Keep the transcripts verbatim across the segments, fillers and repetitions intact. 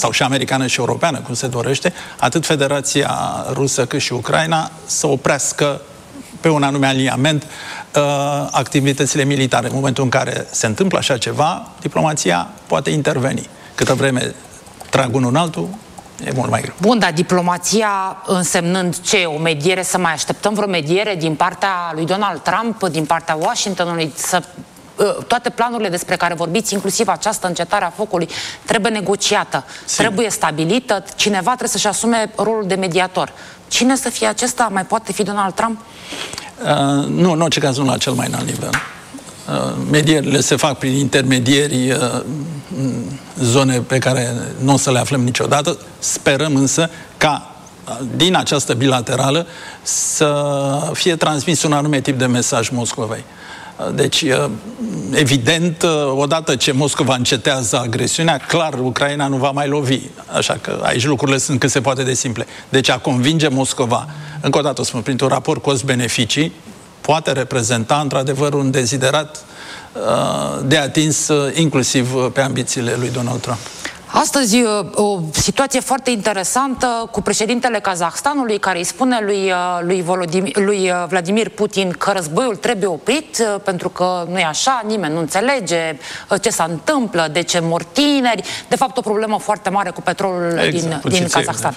sau și americană și europeană, cum se dorește, atât Federația Rusă cât și Ucraina să oprească pe un anume aliniament uh, activitățile militare. În momentul în care se întâmplă așa ceva, diplomația poate interveni. Câtă vreme trag unul în altul, e mult mai greu. Bun, dar diplomația însemnând ce? O mediere, să mai așteptăm vreo mediere din partea lui Donald Trump, din partea Washingtonului, să... toate planurile despre care vorbiți, inclusiv această încetare a focului, trebuie negociată, Sim. trebuie stabilită, cineva trebuie să-și asume rolul de mediator. Cine să fie acesta? Mai poate fi Donald Trump? Uh, nu, în orice caz nu la cel mai înalt nivel. Uh, medierile se fac prin intermedieri, uh, zone pe care nu o să le aflăm niciodată. Sperăm însă ca din această bilaterală să fie transmis un anume tip de mesaj Moscovei. Deci, evident, odată ce Moscova încetează agresiunea, clar, Ucraina nu va mai lovi. Așa că aici lucrurile sunt cât se poate de simple. Deci a convinge Moscova, încă o dată o spun, printr-un raport cost-beneficii, poate reprezenta, într-adevăr, un deziderat de atins inclusiv pe ambițiile lui Donald Trump. Astăzi o situație foarte interesantă cu președintele Kazahstanului care îi spune lui, lui, Volodymyr, lui Vladimir Putin că războiul trebuie oprit pentru că nu e așa, nimeni nu înțelege ce se întâmplă, de ce mor tineri. De fapt, o problemă foarte mare cu petrolul exact, din, din Kazahstan.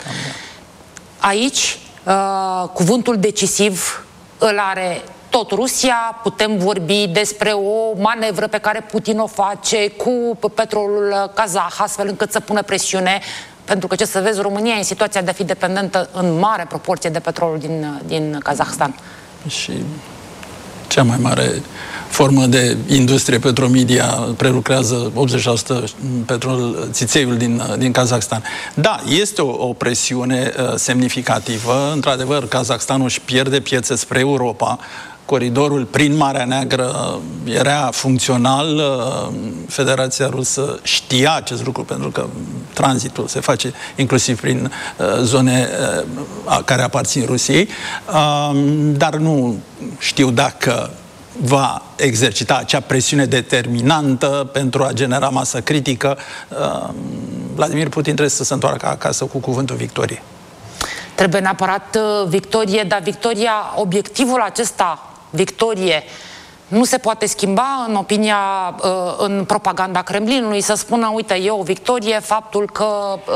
Aici, uh, cuvântul decisiv îl are tot Rusia, putem vorbi despre o manevră pe care Putin o face cu petrolul kazah, astfel încât să pună presiune, pentru că, ce să vezi, România e în situația de a fi dependentă în mare proporție de petrolul din, din Kazahstan. Și cea mai mare formă de industrie, Petromedia, prelucrează optzeci la sută petrol, țițeiul din, din Kazahstan. Da, este o, o presiune uh, semnificativă. Într-adevăr, Kazahstanul își pierde piețe spre Europa. Coridorul prin Marea Neagră era funcțional, Federația Rusă știa acest lucru pentru că tranzitul se face inclusiv prin zone care aparțin Rusiei, dar nu știu dacă va exercita acea presiune determinantă pentru a genera masă critică. Vladimir Putin trebuie să se întoarcă acasă cu cuvântul victorie. Trebuie neapărat victorie, dar victoria, obiectivul acesta, victorie, nu se poate schimba în opinia, în propaganda Kremlinului, să spună, uite, e o victorie faptul că,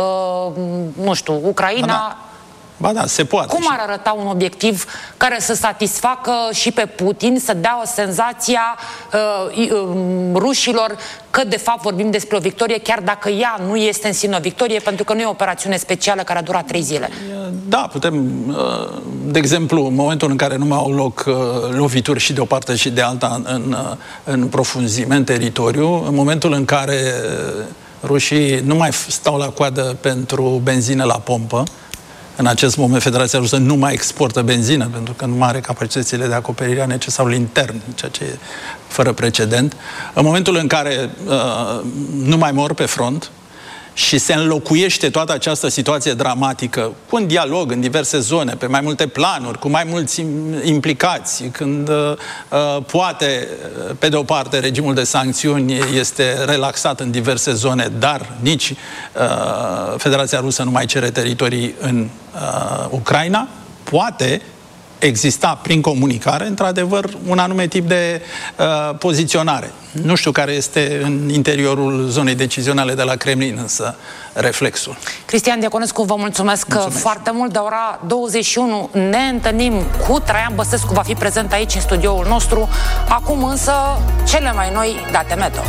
nu știu, Ucraina... Ba da. Ba da, se poate. Cum ar arăta un obiectiv care să satisfacă și pe Putin, să dea o senzația uh, uh, rușilor că de fapt vorbim despre o victorie, chiar dacă ea nu este în sine o victorie, pentru că nu e o operațiune specială care a durat trei zile? Da, putem, de exemplu, în momentul în care nu mai au loc lovituri și de o parte și de alta în, în profunzime, în teritoriu, în momentul în care rușii nu mai stau la coadă pentru benzină la pompă, în acest moment Federația Rusă nu mai exportă benzină pentru că nu mai are capacitățile de acoperire a necesarului intern, ceea ce e fără precedent. În momentul în care uh, nu mai mor pe front și se înlocuiește toată această situație dramatică cu un dialog în diverse zone, pe mai multe planuri, cu mai mulți implicați, când uh, poate, pe de o parte, regimul de sancțiuni este relaxat în diverse zone, dar nici uh, Federația Rusă nu mai cere teritorii în uh, Ucraina, poate exista prin comunicare, într-adevăr, un anume tip de uh, poziționare. Nu știu care este în interiorul zonei decizionale de la Kremlin, însă, reflexul. Cristian Diaconescu, vă mulțumesc, mulțumesc foarte mult. De ora douăzeci și unu ne întâlnim cu Traian Băsescu, va fi prezent aici în studioul nostru. Acum însă, cele mai noi date meteo.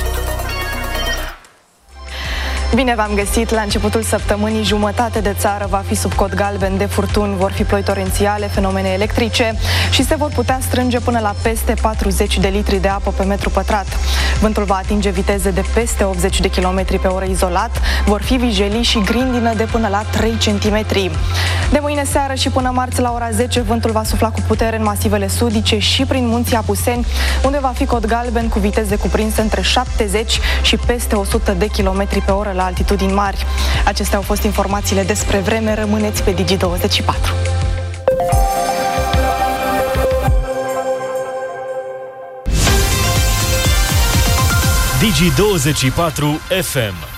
Bine v-am găsit! La începutul săptămânii, jumătate de țară va fi sub cod galben de furtuni, vor fi ploi torențiale, fenomene electrice și se vor putea strânge până la peste patruzeci de litri de apă pe metru pătrat. Vântul va atinge viteze de peste optzeci de kilometri pe oră izolat, vor fi vijelii și grindină de până la trei centimetri. De mâine seară și până marți la ora zece, vântul va sufla cu putere în masivele sudice și prin munții Apuseni, unde va fi cod galben cu viteze cuprinse între șaptezeci și peste o sută de kilometri pe oră la altitudini mari. Acestea au fost informațiile despre vreme. Rămâneți pe Digi douăzeci și patru. Digi douăzeci și patru F M.